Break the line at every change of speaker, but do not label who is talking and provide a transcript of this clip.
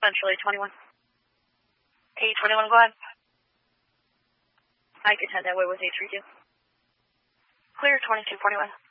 Central 821. 821, go ahead. I could head that way with 832. Clear 2241.